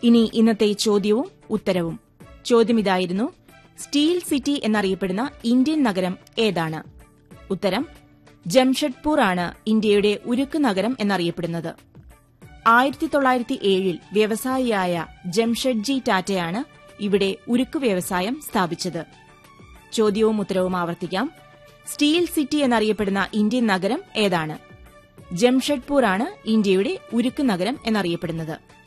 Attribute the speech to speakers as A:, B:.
A: ഇനി ഇന്നത്തെ ചോദ്യവും ഉത്തരവും. ചോദ്യമിതായിരുന്നു: സ്റ്റീൽ സിറ്റി എന്നറിയപ്പെടുന്ന ഇന്ത്യൻ നഗരം ഏതാണ്? ഉത്തരം: ജംഷഡ്പൂർ ആണ് ഇന്ത്യയുടെ ഉരുക്ക് നഗരം എന്നറിയപ്പെടുന്നത്. 1907 വ്യവസായിയായ ജംഷഡ്ജി ടാറ്റയാണ് ഇവിടെ ഉരുക്ക് വ്യവസായം സ്ഥാപിച്ചത്. ചോദ്യവും ഉത്തരവും ആവർത്തിക്കാം. സ്റ്റീൽ സിറ്റി എന്നറിയപ്പെടുന്ന ഇന്ത്യൻ നഗരം ഏതാണ്? ജംഷഡ്പൂർ ആണ് ഇന്ത്യയുടെ ഉരുക്ക് നഗരം എന്നറിയപ്പെടുന്നത്.